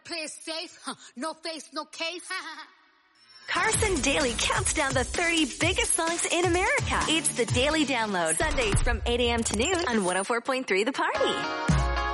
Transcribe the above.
play it safe. No face, no case. Carson Daly counts down the 30 biggest songs in America. It's the Daily Download. Sundays from 8 a.m. to noon on 104.3 The Party.